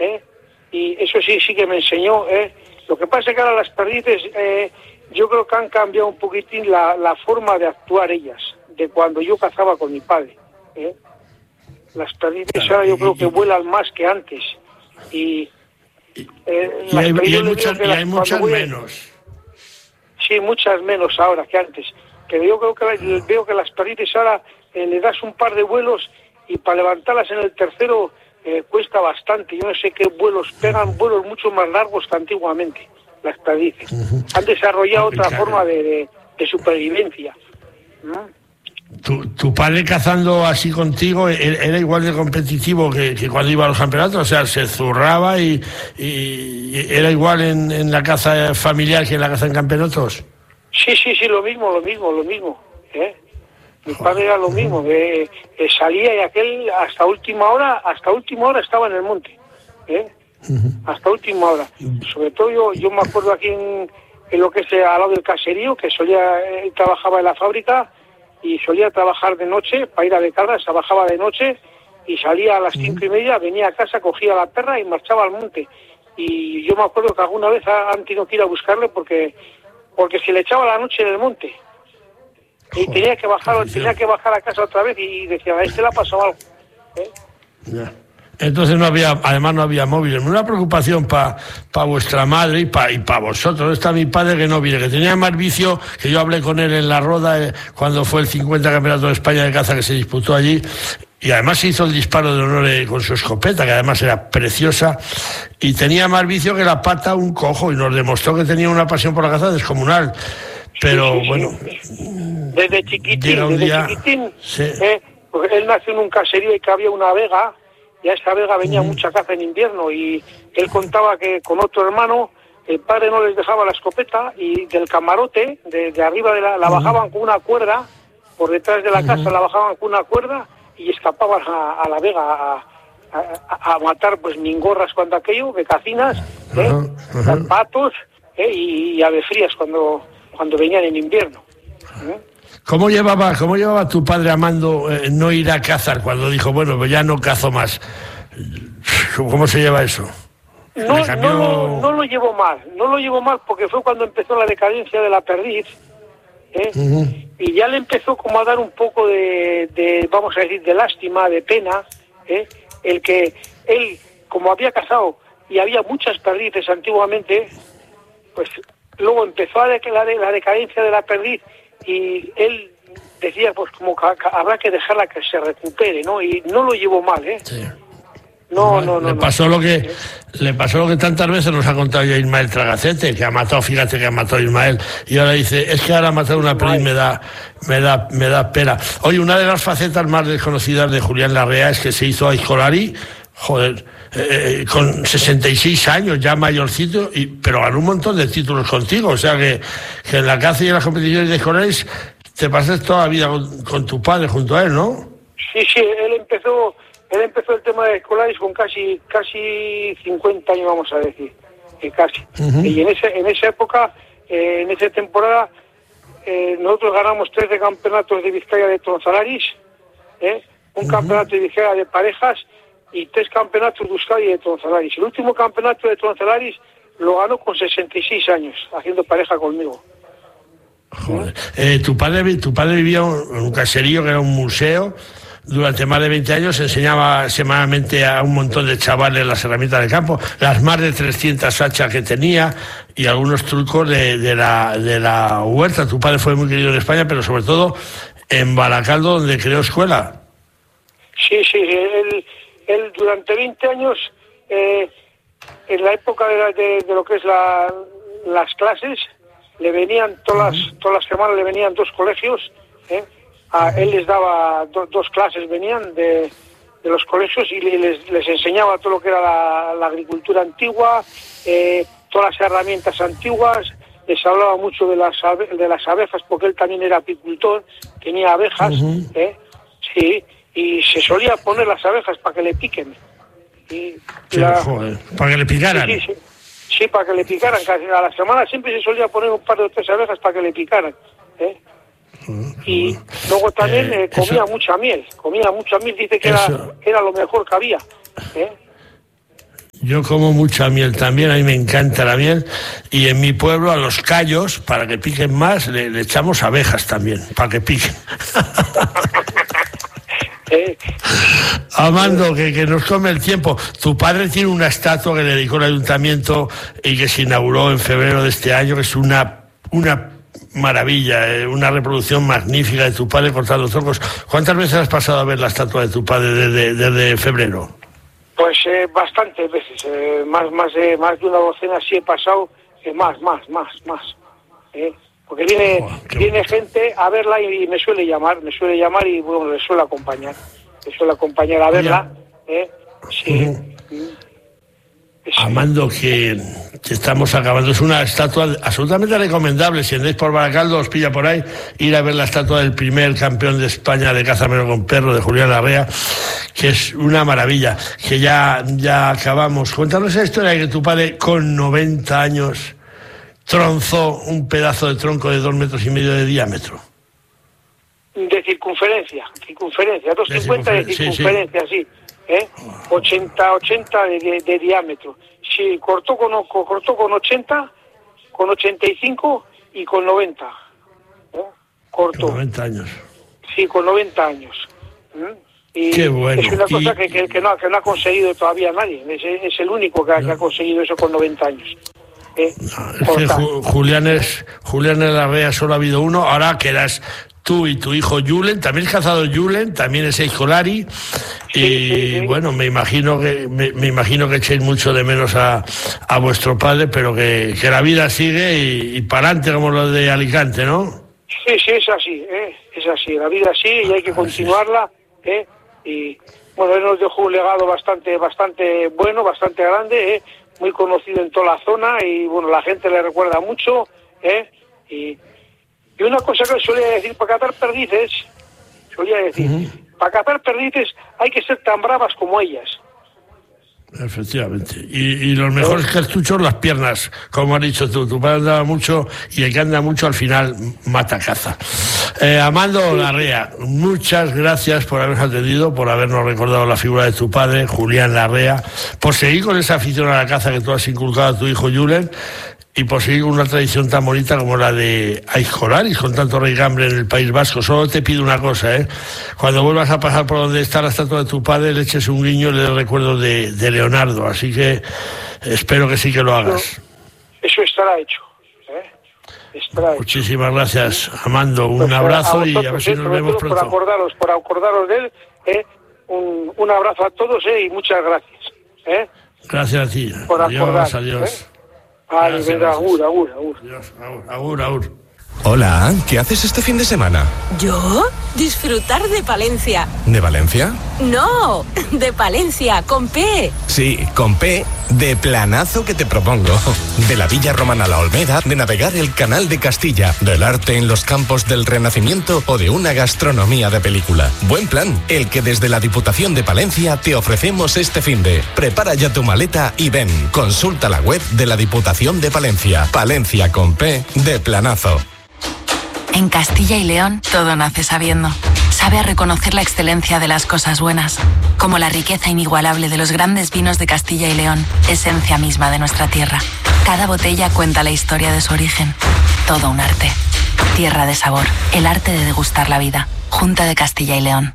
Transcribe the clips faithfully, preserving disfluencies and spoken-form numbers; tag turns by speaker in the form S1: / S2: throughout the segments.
S1: ¿eh? Y eso sí, sí que me enseñó, ¿eh? Lo que pasa es que ahora las perdices, eh, yo creo que han cambiado un poquitín la, la forma de actuar ellas, de cuando yo cazaba con mi padre, ¿eh? Las perdices ahora yo creo que vuelan más que antes, y... Eh,
S2: y hay, y hay
S1: yo
S2: muchas, y
S1: las,
S2: hay muchas
S1: voy,
S2: menos.
S1: Sí, muchas menos ahora que antes. Pero yo creo que veo que las perdices ahora eh, le das un par de vuelos y para levantarlas en el tercero eh, cuesta bastante. Yo no sé qué vuelos, pegan vuelos mucho más largos que antiguamente, las perdices. Uh-huh. Han desarrollado otra claro. forma de, de, de supervivencia. ¿No?
S2: Tu, tu padre cazando así contigo era igual de competitivo que, que cuando iba a los campeonatos, o sea, se zurraba y, y, y era igual en, en la caza familiar que en la caza en campeonatos.
S1: Sí, sí, sí, lo mismo, lo mismo, lo mismo. ¿eh? Mi padre era lo mismo, que eh, salía y aquel hasta última hora, hasta última hora estaba en el monte, ¿eh? Uh-huh. Hasta última hora. Sobre todo yo, yo me acuerdo aquí en, en lo que es al lado del caserío, que solía, él trabajaba en la fábrica y solía trabajar de noche para ir a Becadas, trabajaba de noche y salía a las uh-huh. cinco y media, venía a casa, cogía la perra y marchaba al monte. Y yo me acuerdo que alguna vez han tenido que ir a buscarle porque porque se le echaba la noche en el monte. Y Joder, tenía que bajar tenía que bajar a casa otra vez y decía, a este le ha pasado algo. ¿Eh?
S2: Ya. Entonces no había, además no había móviles. Una preocupación para pa vuestra madre y para y pa vosotros. Está mi padre que no viene, que tenía más vicio, que yo hablé con él en la Roda eh, cuando fue el cincuenta Campeonato de España de caza que se disputó allí. Y además se hizo el disparo de honor eh, con su escopeta, que además era preciosa, y tenía más vicio que la pata un cojo, y nos demostró que tenía una pasión por la caza descomunal. Pero sí, sí, bueno...
S1: Sí. Desde chiquitín, desde día, chiquitín,
S2: sí.
S1: eh, porque él nació en un caserío y que había una vega, y a esa vega venía mm. mucha caza en invierno, y él contaba que con otro hermano, el padre no les dejaba la escopeta, y del camarote, de, de arriba de la, la mm. bajaban con una cuerda, por detrás de la mm. casa la bajaban con una cuerda, y escapaban a, a la vega a, a, a matar pues mingorras cuando aquello, becacinas, ¿eh? uh-huh, uh-huh. patos ¿eh? y, y ave frías cuando, cuando venían en invierno. ¿eh?
S2: ¿Cómo llevaba, cómo llevaba tu padre Amando eh, no ir a cazar cuando dijo, bueno, pues ya no cazo más? ¿Cómo se lleva eso?
S1: No, cambió... no, lo, no lo llevo mal, no lo llevo mal porque fue cuando empezó la decadencia de la perdiz. ¿Eh? Uh-huh. Y ya le empezó como a dar un poco de, de vamos a decir, de lástima, de pena, ¿eh? El que él, como había cazado y había muchas perdices antiguamente, pues luego empezó a de, la, la decadencia de la perdiz y él decía, pues como que habrá que dejarla que se recupere, ¿no? Y no lo llevó mal, ¿eh?
S2: Sí.
S1: No, no, no.
S2: Le pasó
S1: no.
S2: lo que le pasó lo que tantas veces nos ha contado ya Ismael Tragacete, que ha matado, fíjate que ha matado a Ismael, y ahora dice, es que ahora matar una perdiz me da, me da, me da pena. Oye, una de las facetas más desconocidas de Julián Larrea es que se hizo a Escolari, joder, eh, con sesenta y seis años, ya mayorcito, y, pero ganó un montón de títulos contigo, o sea que, que en la caza y en las competiciones de Escolari te pasaste toda la vida con, con tu padre junto a él, ¿no?
S1: Sí, sí, él empezó... Él empezó el tema de Escolaris con casi casi cincuenta años, vamos a decir, eh, casi. Uh-huh. Y en ese en esa época, eh, en esa temporada, eh, nosotros ganamos trece campeonatos de Vizcaya de Tronzalaris, eh, un uh-huh. campeonato de Vizcaya de parejas y tres campeonatos de Euskadi de Tronzalaris. El último campeonato de Tronzalaris lo ganó con sesenta y seis años, haciendo pareja conmigo.
S2: Joder. Eh, tu padre tu padre vivía en un caserío que era un museo. Durante más de veinte años enseñaba semanalmente a un montón de chavales las herramientas de campo, las más de trescientas hachas que tenía y algunos trucos de, de, la, de la huerta. Tu padre fue muy querido en España, pero sobre todo en Baracaldo, donde creó escuela.
S1: Sí, sí, él, él durante veinte años, eh, en la época de, de, de lo que es la, las clases, le venían todas, uh-huh. todas las semanas le venían dos colegios, ¿eh? A él les daba do, dos clases, venían de, de los colegios y les, les enseñaba todo lo que era la, la agricultura antigua, eh, todas las herramientas antiguas, les hablaba mucho de las ave, de las abejas, porque él también era apicultor, tenía abejas, uh-huh. ¿eh? Sí, y se solía poner las abejas para que le piquen. Y
S2: sí, la, joder, para que le picaran.
S1: Sí, sí, sí, sí, para que le picaran. Casi a la semana siempre se solía poner un par de tres abejas para que le picaran, ¿eh? Y luego también eh, comía eso, mucha miel, comía mucha miel, dice que era, era lo mejor que había, ¿eh?
S2: Yo como mucha miel también, a mí me encanta la miel, y en mi pueblo a los callos, para que piquen más, le, le echamos abejas también, para que piquen.
S1: Eh,
S2: Amando, que, que nos come el tiempo. Tu padre tiene una estatua que le dedicó el ayuntamiento y que se inauguró en febrero de este año, que es una, una maravilla, eh, una reproducción magnífica de tu padre cortando troncos. ¿Cuántas veces has pasado a ver la estatua de tu padre desde, desde febrero?
S1: Pues eh, bastantes veces, eh, más, más, de, más de una docena sí he pasado, eh, más, más, más, más. Eh. Porque viene, oh, viene gente a verla y, y me suele llamar, me suele llamar y bueno, le suele acompañar, le suele acompañar a verla, ¿eh? Sí. Uh-huh.
S2: Amando, que, que estamos acabando, es una estatua absolutamente recomendable. Si andáis por Baracaldo, os pilla por ahí, ir a ver la estatua del primer campeón de España de caza menor con perro, de Julián Larrea, que es una maravilla. Que ya, ya acabamos. Cuéntanos esa historia de que tu padre, con noventa años, tronzó un pedazo de tronco de dos metros y medio de diámetro.
S1: De circunferencia, circunferencia, dos cincuenta de circunferencia, sí, sí. ¿Eh? ochenta, ochenta de, de, de diámetro. Sí, cortó con, cortó con ochenta, con ochenta y cinco y con noventa. ¿Eh? Cortó.
S2: Con noventa años.
S1: Sí, con noventa años. ¿Eh? Y
S2: qué bueno.
S1: Es una cosa
S2: y...
S1: que, que, que, no, que no ha conseguido todavía nadie. Es, es el único que ha, no. que ha conseguido eso con noventa años. Eh,
S2: no, es que Julián es Julián Larrea solo ha habido uno. Ahora que eras tú y tu hijo Julen, también es cazado Julen, también es Escolari, sí, y sí, sí. Bueno, me imagino que me, me imagino que echéis mucho de menos a, a vuestro padre, pero que, que la vida sigue y, y para adelante como lo de Alicante, ¿no?
S1: Sí, sí, es así, ¿eh? Es así, la vida sigue y hay que continuarla, ¿eh? Y bueno, él nos dejó un legado bastante, bastante bueno, bastante grande, ¿eh? Muy conocido en toda la zona y bueno, la gente le recuerda mucho, ¿eh? Y, y una cosa que solía decir, para cazar perdices, solía decir, uh-huh. para cazar perdices hay que ser tan bravas como ellas.
S2: Efectivamente. Y, y los mejores ¿Eh? cartuchos, las piernas, como has dicho tú. Tu padre andaba mucho y el que anda mucho al final mata caza. Eh, Amando sí. Larrea, muchas gracias por habernos atendido, por habernos recordado la figura de tu padre, Julián Larrea, por seguir con esa afición a la caza que tú has inculcado a tu hijo Julen, y por seguir una tradición tan bonita como la de Aizcolaris, con tanto raigambre en el País Vasco. Solo te pido una cosa, ¿eh? Cuando vuelvas a pasar por donde está la estatua de tu padre, le eches un guiño y le des recuerdo de, de Leonardo. Así que espero que sí que lo hagas.
S1: Eso estará hecho, ¿eh? Estará
S2: Muchísimas
S1: hecho.
S2: gracias, Amando. Un
S1: pues
S2: abrazo
S1: a vosotros,
S2: y a ver si
S1: ¿eh?
S2: nos vemos pronto.
S1: Por acordaros, por acordaros de él, ¿eh? un, un abrazo a todos, ¿eh? Y muchas gracias. ¿eh?
S2: Gracias a ti.
S1: Por
S2: adiós,
S1: acordar,
S2: adiós.
S1: ¿eh? Vale,
S2: gracias,
S1: venga,
S2: gracias.
S1: agur, agur, agur.
S2: Adiós, agur, agur, agur.
S3: Hola, ¿qué haces este fin de semana?
S4: ¿Yo? Disfrutar de Palencia.
S3: ¿De Valencia?
S4: No, de Palencia, con P.
S3: Sí, con P, de planazo que te propongo. De la Villa Romana La Olmeda, de navegar el Canal de Castilla, del arte en los campos del Renacimiento o de una gastronomía de película. Buen plan, el que desde la Diputación de Palencia te ofrecemos este finde. Prepara ya tu maleta y ven. Consulta la web de la Diputación de Palencia. Palencia con P, de planazo.
S5: En Castilla y León, todo nace sabiendo. Sabe a reconocer la excelencia de las cosas buenas, como la riqueza inigualable de los grandes vinos de Castilla y León, esencia misma de nuestra tierra. Cada botella cuenta la historia de su origen. Todo un arte. Tierra de sabor, el arte de degustar la vida. Junta de Castilla y León.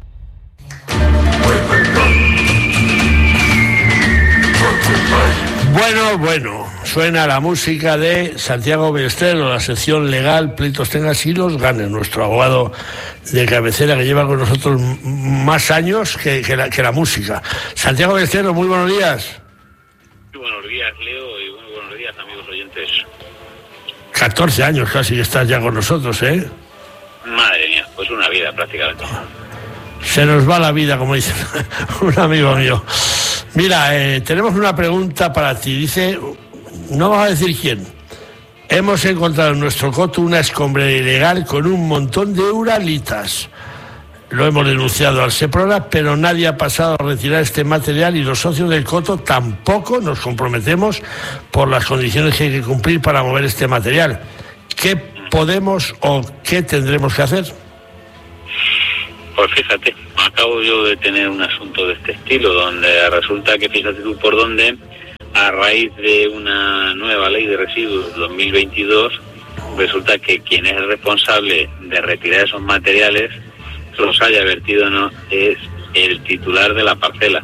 S2: Bueno, bueno, suena la música de Santiago Ballesteros, la sección legal, pleitos tengas y los ganes, nuestro abogado de cabecera que lleva con nosotros más años que, que, la, que la música. Santiago Ballesteros, muy buenos días.
S6: Muy buenos días, Leo, y muy buenos días, amigos oyentes.
S2: catorce años casi que estás ya con nosotros, ¿eh?
S6: Madre mía, pues una vida prácticamente.
S2: Se nos va la vida, como dice un amigo mío. Mira, eh, tenemos una pregunta para ti. Dice, no vamos a decir quién. Hemos encontrado en nuestro coto una escombrera ilegal con un montón de uralitas. Lo hemos denunciado al Seprona, pero nadie ha pasado a retirar este material y los socios del coto tampoco nos comprometemos por las condiciones que hay que cumplir para mover este material. ¿Qué podemos o qué tendremos que hacer?
S6: Pues fíjate, acabo yo de tener un asunto de este estilo, donde resulta que, fíjate tú por dónde, a raíz de una nueva ley de residuos dos mil veintidós, resulta que quien es el responsable de retirar esos materiales, los haya vertido o no, es el titular de la parcela.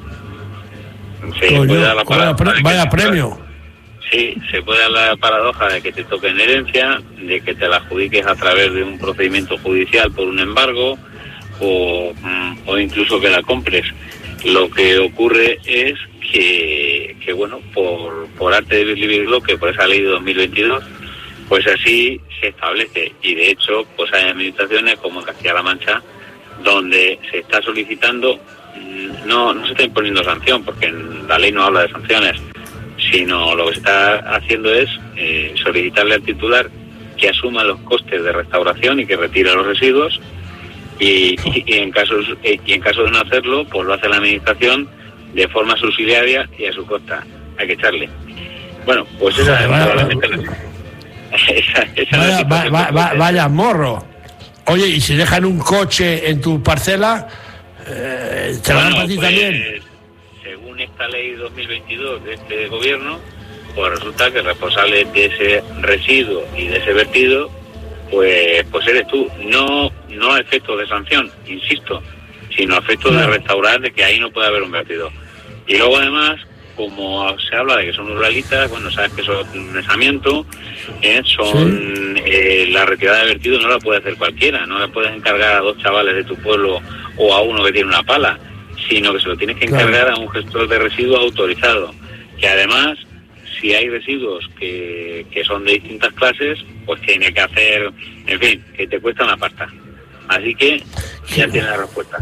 S6: Se
S2: Coño,
S6: puede dar la
S2: vaya, pre vaya premio.
S6: Sí, se puede dar la paradoja de que te toque en herencia, de que te la adjudiques a través de un procedimiento judicial por un embargo, o, o incluso que la compres. Lo que ocurre es que, que bueno, por, por arte de libre que por esa ley de dos mil veintidós, pues así se establece. Y de hecho, pues hay administraciones como en Castilla-La Mancha, donde se está solicitando, no, no se está imponiendo sanción, porque la ley no habla de sanciones, sino lo que se está haciendo es eh, solicitarle al titular que asuma los costes de restauración y que retire los residuos, y, y, y en casos y en caso de no hacerlo, pues lo hace la administración de forma subsidiaria y a su costa. Hay que echarle. Bueno, pues esa es probablemente la, esa, esa
S2: vaya,
S6: la
S2: va, va, va, vaya morro. Oye, y si dejan un coche en tu parcela, eh, ¿te
S6: bueno,
S2: lo dan para ti
S6: pues,
S2: también?
S6: Según esta ley dos mil veintidós de este gobierno, pues resulta que el responsable de ese residuo y de ese vertido, pues pues eres tú. No no a efectos de sanción, insisto, sino a efectos claro. de restaurar, de que ahí no puede haber un vertido. Y luego además, como se habla de que son ruralistas, bueno, sabes que son un mesamiento, ¿eh? son sí. eh, la retirada de vertido no la puede hacer cualquiera, no la puedes encargar a dos chavales de tu pueblo o a uno que tiene una pala, sino que se lo tienes que encargar claro. a un gestor de residuos autorizado, que además, si hay residuos que, que son de distintas clases, pues tiene que hacer, en fin, que te cuesta una pasta. Así que ya tienes la respuesta.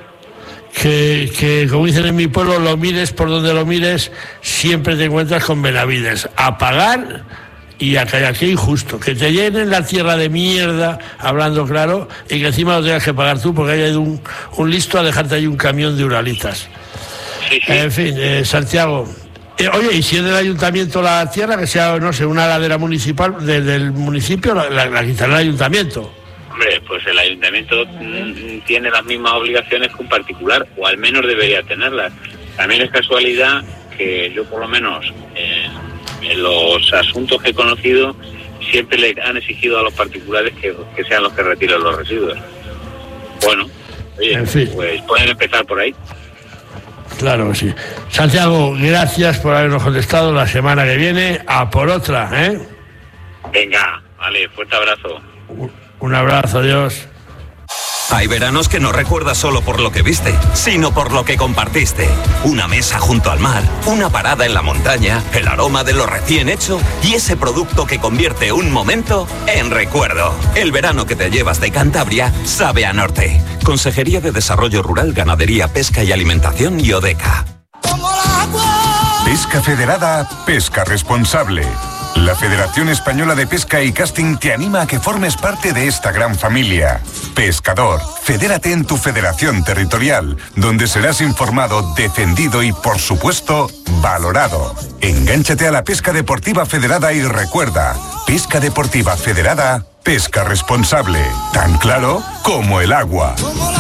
S2: Que, que, como dicen en mi pueblo, lo mires por donde lo mires, siempre te encuentras con Benavides. A pagar y a callar, que injusto. Que te llenen la tierra de mierda, hablando claro, y que encima lo tengas que pagar tú porque hay un, un listo a dejarte ahí un camión de uralitas. Sí, sí. En fin, eh, Santiago. Eh, oye, y si es del ayuntamiento la tierra, que sea, no sé, una ladera municipal de, del municipio, la, la, la quitará el ayuntamiento.
S6: Hombre, pues el ayuntamiento mm, tiene las mismas obligaciones que un particular, o al menos debería tenerlas. También es casualidad que yo, por lo menos, en, en los asuntos que he conocido, siempre le han exigido a los particulares que, que sean los que retiren los residuos. Bueno, oye, en fin. Pues pueden empezar por ahí.
S2: Claro que sí. Santiago, gracias por habernos contestado. La semana que viene, a por otra, ¿eh?
S6: Venga, vale, fuerte abrazo.
S2: Un abrazo, adiós.
S7: Hay veranos que no recuerdas solo por lo que viste, sino por lo que compartiste. Una mesa junto al mar, una parada en la montaña, el aroma de lo recién hecho y ese producto que convierte un momento en recuerdo. El verano que te llevas de Cantabria sabe a norte. Consejería de Desarrollo Rural, Ganadería, Pesca y Alimentación y ODECA.
S8: Pesca Federada, pesca responsable. La Federación Española de Pesca y Casting te anima a que formes parte de esta gran familia. Pescador, fedérate en tu federación territorial, donde serás informado, defendido y, por supuesto, valorado. Engánchate a la pesca deportiva federada y recuerda, pesca deportiva federada, pesca responsable, tan claro como el agua.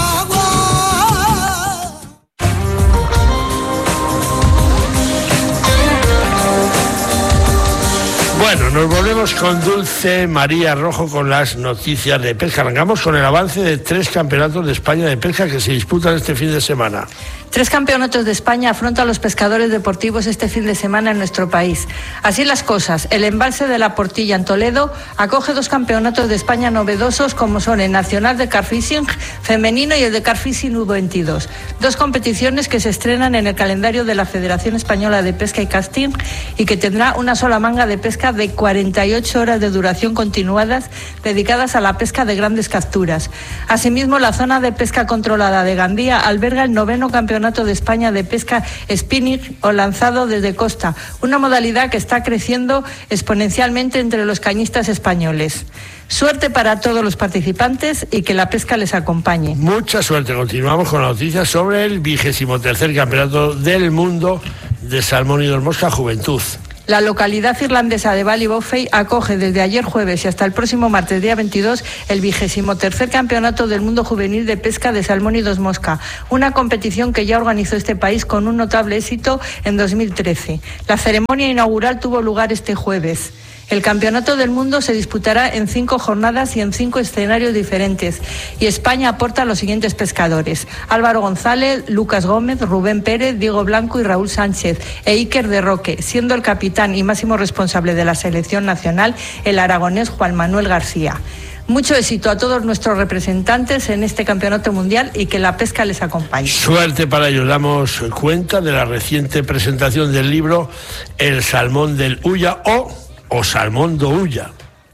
S2: Bueno, nos volvemos con Dulce María Rojo con las noticias de pesca. Arrancamos con el avance de tres campeonatos de España de pesca que se disputan este fin de semana.
S9: Tres campeonatos de España afrontan a los pescadores deportivos este fin de semana en nuestro país. Así las cosas, el embalse de la Portilla en Toledo acoge dos campeonatos de España novedosos como son el Nacional de Carfishing femenino y el de Carfishing U veintidós. Dos competiciones que se estrenan en el calendario de la Federación Española de Pesca y Casting y que tendrá una sola manga de pesca de cuarenta y ocho horas de duración continuadas dedicadas a la pesca de grandes capturas. Asimismo, la zona de pesca controlada de Gandía alberga el noveno campeonato de España de pesca spinning o lanzado desde costa, una modalidad que está creciendo exponencialmente entre los cañistas españoles. Suerte para todos los participantes y que la pesca les acompañe.
S2: Mucha suerte. Continuamos con la noticia sobre el vigésimo tercer campeonato del mundo de salmón y dos mosca juventud.
S9: La localidad irlandesa de Ballybofey acoge desde ayer jueves y hasta el próximo martes, día veintidós, el vigésimo tercer Campeonato del Mundo Juvenil de Pesca de Salmón y Dos Mosca, una competición que ya organizó este país con un notable éxito en dos mil trece. La ceremonia inaugural tuvo lugar este jueves. El Campeonato del Mundo se disputará en cinco jornadas y en cinco escenarios diferentes, y España aporta a los siguientes pescadores: Álvaro González, Lucas Gómez, Rubén Pérez, Diego Blanco y Raúl Sánchez, e Iker de Roque, siendo el capitán y máximo responsable de la selección nacional el aragonés Juan Manuel García. Mucho éxito a todos nuestros representantes en este campeonato mundial y que la pesca les acompañe.
S2: Suerte para ellos. Damos cuenta de la reciente presentación del libro El Salmón del Ulla o o Salmón do Ulla.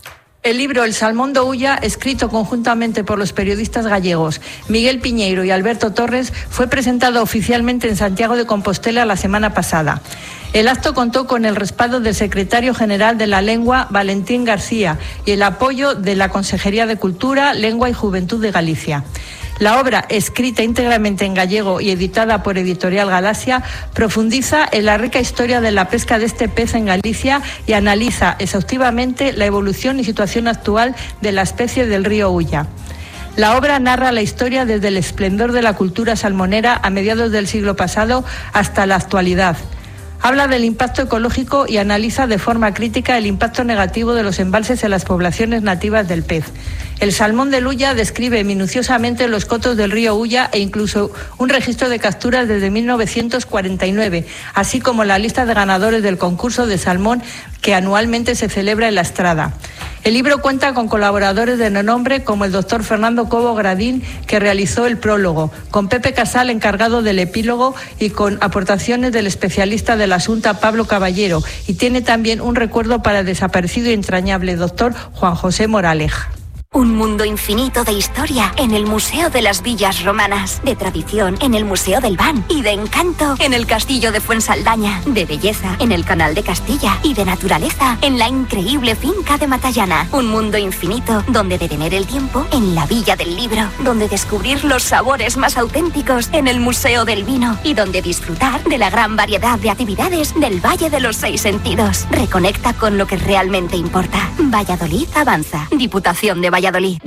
S9: El libro El Salmón do Ulla, escrito conjuntamente por los periodistas gallegos Miguel Piñeiro y Alberto Torres, fue presentado oficialmente en Santiago de Compostela la semana pasada. El acto contó con el respaldo del secretario general de la Lengua, Valentín García, y el apoyo de la Consejería de Cultura, Lengua y Juventud de Galicia. La obra, escrita íntegramente en gallego y editada por Editorial Galaxia, profundiza en la rica historia de la pesca de este pez en Galicia y analiza exhaustivamente la evolución y situación actual de la especie del río Ulla. La obra narra la historia desde el esplendor de la cultura salmonera a mediados del siglo pasado hasta la actualidad. Habla del impacto ecológico y analiza de forma crítica el impacto negativo de los embalses en las poblaciones nativas del pez. El Salmón del Ulla describe minuciosamente los cotos del río Ulla e incluso un registro de capturas desde mil novecientos cuarenta y nueve, así como la lista de ganadores del concurso de salmón que anualmente se celebra en La Estrada. El libro cuenta con colaboradores de renombre como el doctor Fernando Cobo Gradín, que realizó el prólogo, con Pepe Casal, encargado del epílogo, y con aportaciones del especialista del asunto Pablo Caballero, y tiene también un recuerdo para el desaparecido y entrañable doctor Juan José Moraleja.
S10: Un mundo infinito de historia en el Museo de las Villas Romanas, de tradición en el Museo del Ban y de encanto en el Castillo de Fuensaldaña, de belleza en el Canal de Castilla y de naturaleza en la increíble finca de Matallana. Un mundo infinito donde detener el tiempo en la Villa del Libro, donde descubrir los sabores más auténticos en el Museo del Vino y donde disfrutar de la gran variedad de actividades del Valle de los Seis Sentidos. Reconecta con lo que realmente importa. Valladolid avanza. Diputación de Valladolid.